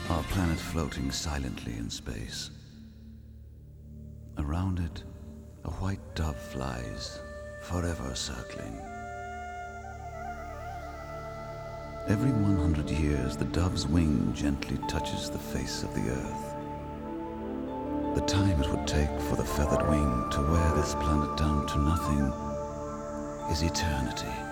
Our planet floating silently in space. Around it, a white dove flies, forever circling. Every 100 years, the dove's wing gently touches the face of the Earth. The time it would take for the feathered wing to wear this planet down to nothing is eternity.